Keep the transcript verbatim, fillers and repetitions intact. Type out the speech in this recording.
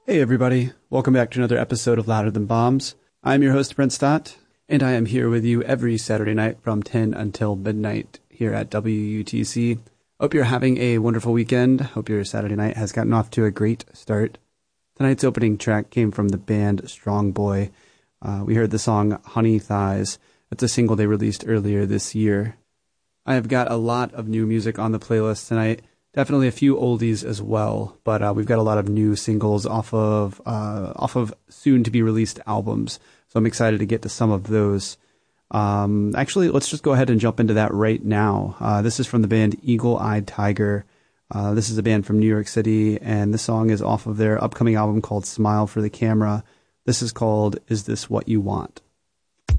Hey everybody, welcome back to another episode of Louder Than Bombs. I'm your host Brent Stott, and I am here with you every Saturday night from ten until midnight here at W U T C. Hope you're having a wonderful weekend. Hope your Saturday night has gotten off to a great start. Tonight's opening track came from the band Strong Boy. Uh, we heard the song Honey Thighs. It's a single they released earlier this year. I have got a lot of new music on the playlist tonight. Definitely a few oldies as well, but uh, we've got a lot of new singles off of uh, off of soon-to-be-released albums, so I'm excited to get to some of those. Um, actually, let's just go ahead and jump into that right now. Uh, this is from the band Eagle-Eyed Tiger. Uh, this is a band from New York City, and this song is off of their upcoming album called Smile for the Camera. This is called Is This What You Want?